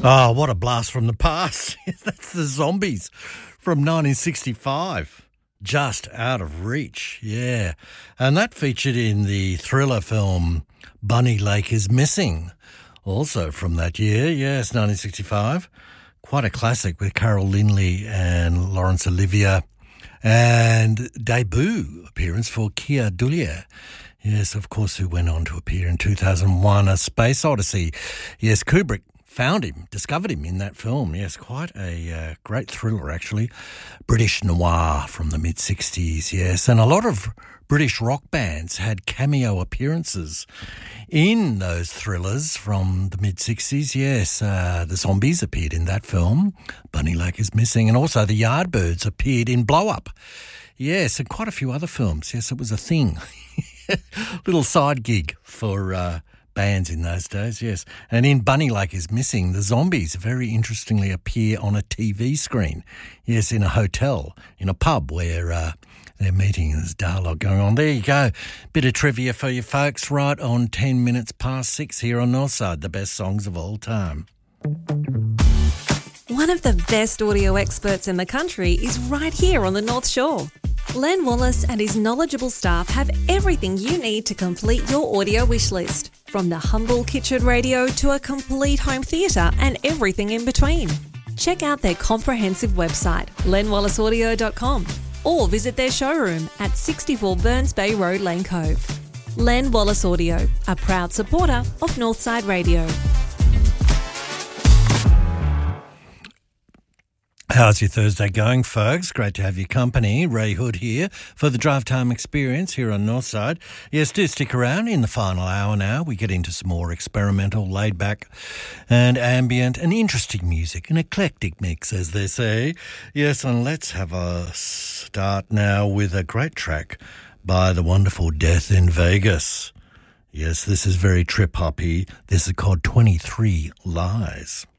Oh, what a blast from the past. That's the Zombies from 1965. Just out of reach, yeah. And that featured in the thriller film Bunny Lake is Missing, also from that year, yes, 1965. Quite a classic with Carol Lindley and Laurence Olivier. And debut appearance for Keir Dullea. Yes, of course, who went on to appear in 2001, A Space Odyssey. Yes, Kubrick found him, discovered him in that film. Yes, quite a great thriller, actually. British noir from the mid-60s, yes. And a lot of British rock bands had cameo appearances in those thrillers from the mid-60s, yes. The Zombies appeared in that film. Bunny Lake is Missing. And also the Yardbirds appeared in Blow Up. Yes, and quite a few other films. Yes, it was a thing. Little side gig for bands in those days, yes. And in Bunny Lake is Missing, the Zombies very interestingly appear on a TV screen. Yes, in a hotel, in a pub where they're meeting and there's dialogue going on. There you go. Bit of trivia for you folks right on 10 minutes past 6 here on Northside, the best songs of all time. One of the best audio experts in the country is right here on the North Shore. Len Wallace and his knowledgeable staff have everything you need to complete your audio wish list, from the humble kitchen radio to a complete home theatre and everything in between. Check out their comprehensive website, lenwallaceaudio.com, or visit their showroom at 64 Burns Bay Road, Lane Cove. Len Wallace Audio, a proud supporter of Northside Radio. How's your Thursday going, folks? Great to have your company. Ray Hood here for the Drive Time Experience here on Northside. Yes, do stick around in the final hour now. We get into some more experimental, laid-back and ambient and interesting music, an eclectic mix, as they say. Yes, and let's have a start now with a great track by the wonderful Death in Vegas. Yes, this is very trip-hoppy. This is called 23 Lies.